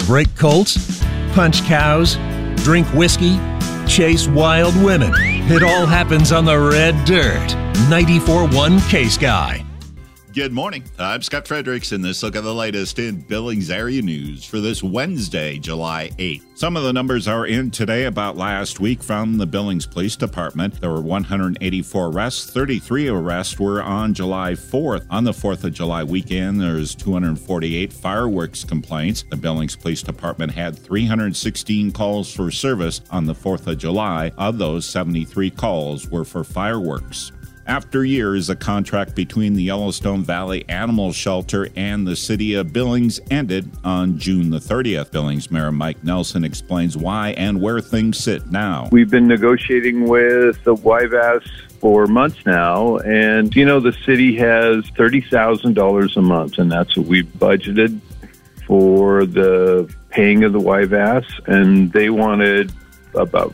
break colts, punch cows, drink whiskey, chase wild women. It all happens on the red dirt. 94.1 K-Sky. Good morning. I'm Scott Fredericks, and this look at the latest in Billings area news for this Wednesday, July 8th. Some of the numbers are in today about last week from the Billings Police Department. There were 184 arrests. 33 arrests were on July 4th. On the 4th of July weekend, there's 248 fireworks complaints. The Billings Police Department had 316 calls for service on the 4th of July. Of those, 73 calls were for fireworks. After years, a contract between the Yellowstone Valley Animal Shelter and the city of Billings ended on June the 30th. Billings Mayor Mike Nelson explains why and where things sit now. We've been negotiating with the YVAS for months now, and the city has $30,000 a month, and that's what we budgeted for the paying of the YVAS, and they wanted about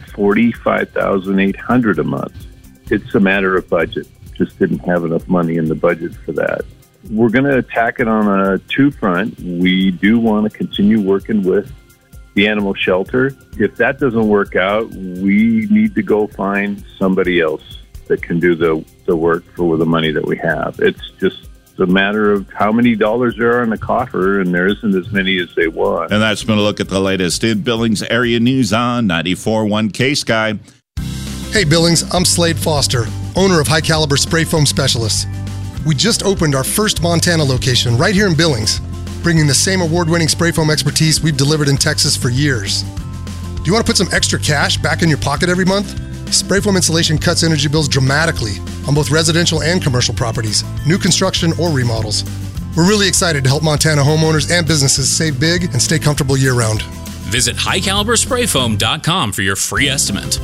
$45,800 a month. It's a matter of budget. Just didn't have enough money in the budget for that. We're going to attack it on a two-front. We do want to continue working with the animal shelter. If that doesn't work out, we need to go find somebody else that can do the work for the money that we have. It's just a matter of how many dollars there are in the coffer, and there isn't as many as they want. And that's been a look at the latest in Billings area news on 94.1 K-Sky. Hey Billings, I'm Slade Foster, owner of High Caliber Spray Foam Specialists. We just opened our first Montana location right here in Billings, bringing the same award-winning spray foam expertise we've delivered in Texas for years. Do you want to put some extra cash back in your pocket every month? Spray foam insulation cuts energy bills dramatically on both residential and commercial properties, new construction or remodels. We're really excited to help Montana homeowners and businesses save big and stay comfortable year-round. Visit highcalibersprayfoam.com for your free estimate.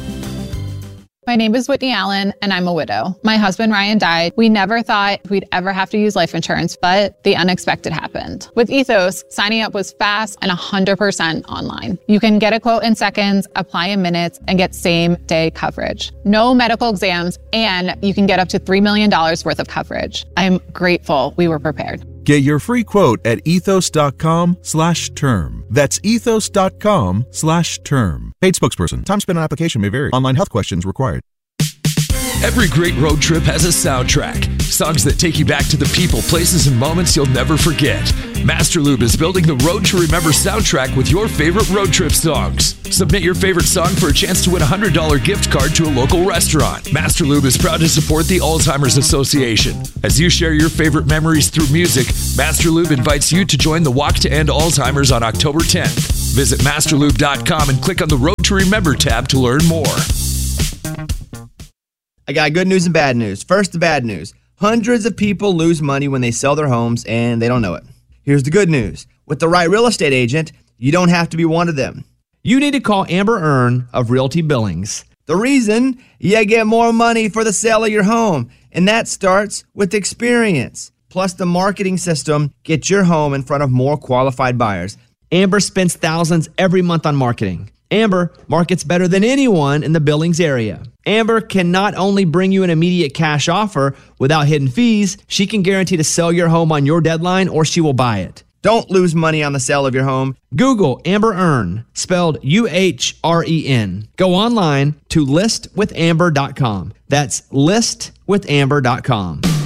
My name is Whitney Allen, and I'm a widow. My husband, Ryan, died. We never thought we'd ever have to use life insurance, but the unexpected happened. With Ethos, signing up was fast and 100% online. You can get a quote in seconds, apply in minutes, and get same-day coverage. No medical exams, and you can get up to $3 million worth of coverage. I'm grateful we were prepared. Get your free quote at ethos.com/term. That's ethos.com/term. Paid spokesperson. Time spent on application may vary. Online health questions required. Every great road trip has a soundtrack. Songs that take you back to the people, places, and moments you'll never forget. Master Lube is building the Road to Remember soundtrack with your favorite road trip songs. Submit your favorite song for a chance to win a $100 gift card to a local restaurant. Master Lube is proud to support the Alzheimer's Association. As you share your favorite memories through music, Master Lube invites you to join the Walk to End Alzheimer's on October 10th. Visit masterlube.com and click on the Road to Remember tab to learn more. I got good news and bad news. First, the bad news. Hundreds of people lose money when they sell their homes, and they don't know it. Here's the good news. With the right real estate agent, you don't have to be one of them. You need to call Amber Earn of Realty Billings. The reason? You get more money for the sale of your home, and that starts with experience. Plus, the marketing system gets your home in front of more qualified buyers. Amber spends thousands every month on marketing. Amber markets better than anyone in the Billings area. Amber can not only bring you an immediate cash offer without hidden fees, she can guarantee to sell your home on your deadline or she will buy it. Don't lose money on the sale of your home. Google Amber Earn, spelled U-H-R-E-N. Go online to listwithamber.com. That's listwithamber.com.